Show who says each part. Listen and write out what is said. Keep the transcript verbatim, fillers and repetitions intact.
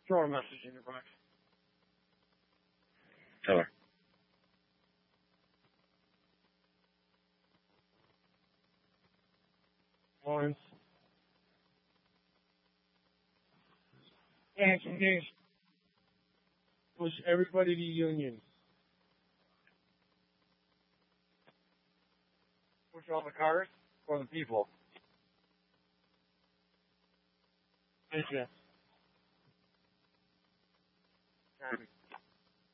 Speaker 1: Throw a message in your box.
Speaker 2: Tell her.
Speaker 1: Lawrence. Action games. Push everybody to union. Push all the cars or the people? Thank you. Copy.